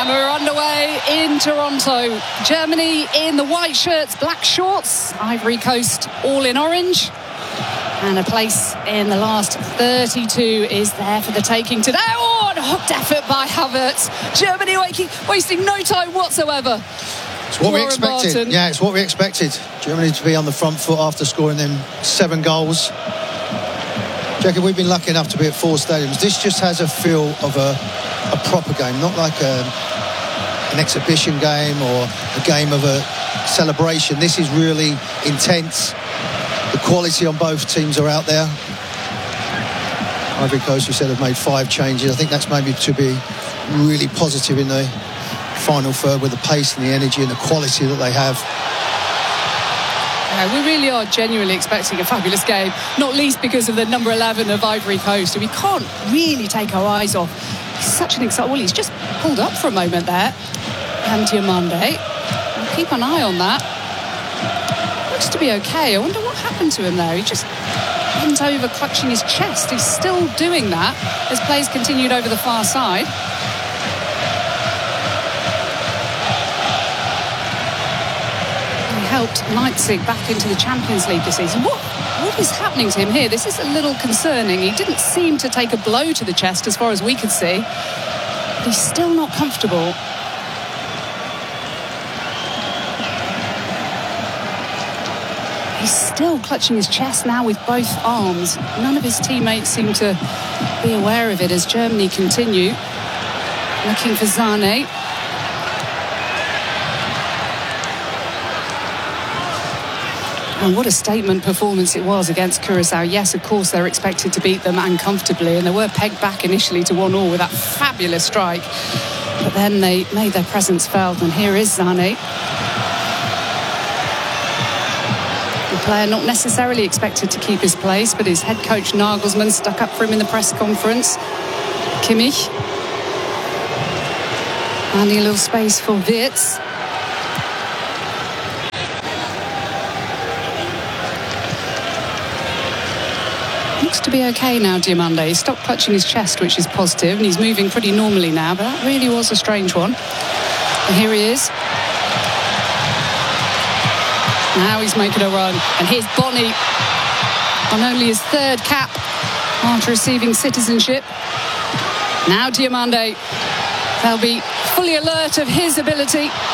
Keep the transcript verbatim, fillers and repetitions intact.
And we're underway in Toronto. Germany in the white shirts, black shorts. Ivory Coast all in orange. And a place in the last thirty-two is there for the taking today. Oh, and a hooked effort by Havertz. Germany waking, wasting no time whatsoever. It's what Warren we expected. Barton. Yeah, it's what we expected. Germany to be on the front foot after scoring them seven goals. Jacob, we've been lucky enough to be at four stadiums. This just has a feel of a, a proper game, not like a, an exhibition game or a game of a celebration. This is really intense. The quality on both teams are out there. Ivory Coast, you said, have made five changes. I think that's maybe to be really positive in the final third with the pace and the energy and the quality that they have. Yeah, we really are genuinely expecting a fabulous game, not least because of the number eleven of Ivory Coast, who we can't really take our eyes off. He's such an exciting... Well, he's just pulled up for a moment there. And Diomande. We'll keep an eye on that. Looks to be okay. I wonder what happened to him there. He just bent over, clutching his chest. He's still doing that as plays continued over the far side. Helped Leipzig back into the Champions League this season. What, what is happening to him here? This is a little concerning. He didn't seem to take a blow to the chest as far as we could see. But he's still not comfortable. He's still clutching his chest now with both arms. None of his teammates seem to be aware of it as Germany continue. Looking for Sané. And what a statement performance it was against Curaçao. Yes, of course, they're expected to beat them and comfortably. And they were pegged back initially to one all with that fabulous strike. But then they made their presence felt. And here is Sané. The player not necessarily expected to keep his place, but his head coach Nagelsmann stuck up for him in the press conference. Kimmich. Finding a little space for Wirtz. Looks to be okay now, Diomande. He stopped clutching his chest, which is positive, and he's moving pretty normally now, but that really was a strange one. And here he is. Now he's making a run, and here's Bony on only his third cap after receiving citizenship. Now Diomande, they'll be fully alert of his ability.